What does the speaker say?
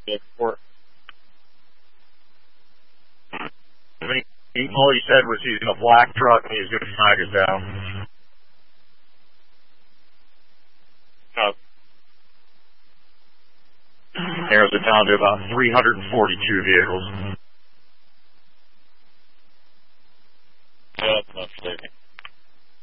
All he said was he's in a black truck and he's going to knock us down. Narrows it down to about 342 vehicles. Yeah, that's not safe.